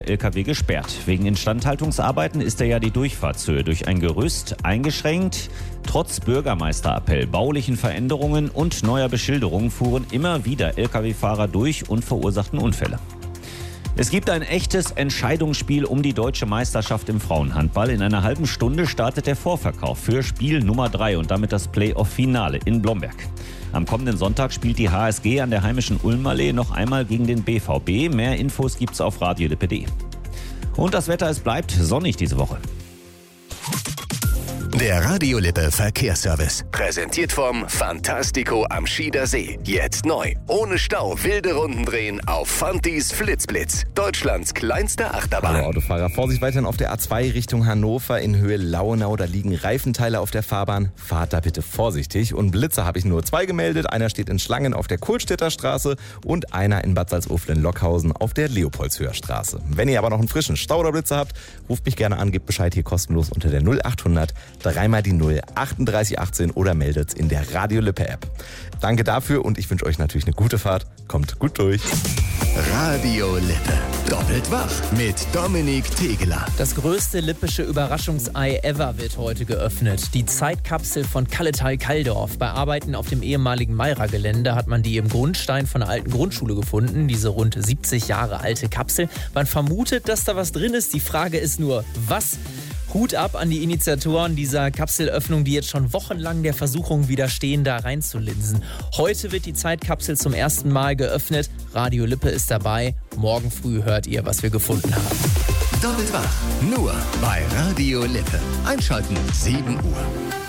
LKW gesperrt. Wegen Instandhaltungsarbeiten ist ja die Durchfahrtshöhe durch ein Gerüst eingeschränkt. Trotz Bürgermeisterappell, baulichen Veränderungen und neuer Beschilderung fuhren immer wieder LKW-Fahrer durch und verursachten Unfälle. Es gibt ein echtes Entscheidungsspiel um die deutsche Meisterschaft im Frauenhandball. In einer halben Stunde startet der Vorverkauf für Spiel Nummer 3 und damit das Playoff-Finale in Blomberg. Am kommenden Sonntag spielt die HSG an der heimischen Ulmallee noch einmal gegen den BVB. Mehr Infos gibt's auf radiolippe.de. Und das Wetter, es bleibt sonnig diese Woche. Der Radio Lippe Verkehrsservice. Präsentiert vom Fantastico am Schieder See. Jetzt neu. Ohne Stau wilde Runden drehen auf Fantis Flitzblitz. Deutschlands kleinste Achterbahn. Hallo Autofahrer, Vorsicht weiterhin auf der A2 Richtung Hannover in Höhe Launau. Da liegen Reifenteile auf der Fahrbahn. Fahrt da bitte vorsichtig. Und Blitzer habe ich nur 2 gemeldet. Einer steht in Schlangen auf der Kohlstädter Straße und einer in Bad Salzuflen-Lockhausen auf der Leopoldshöher Straße. Wenn ihr aber noch einen frischen Stau oder Blitzer habt, ruft mich gerne an, gebt Bescheid hier kostenlos unter der 0800 dreimal die 0 38 18 oder meldet in der Radio Lippe App. Danke dafür und ich wünsche euch natürlich eine gute Fahrt. Kommt gut durch. Radio Lippe. Doppelt wach mit Dominik Tegeler. Das größte lippische Überraschungsei ever wird heute geöffnet. Die Zeitkapsel von Kalletal-Kalldorf. Bei Arbeiten auf dem ehemaligen Mayra-Gelände hat man die im Grundstein von einer alten Grundschule gefunden. Diese rund 70 Jahre alte Kapsel. Man vermutet, dass da was drin ist. Die Frage ist nur, was? Hut ab an die Initiatoren dieser Kapselöffnung, die jetzt schon wochenlang der Versuchung widerstehen, da reinzulinsen. Heute wird die Zeitkapsel zum ersten Mal geöffnet. Radio Lippe ist dabei. Morgen früh hört ihr, was wir gefunden haben. Doppelt wach. Nur bei Radio Lippe. Einschalten 7 Uhr.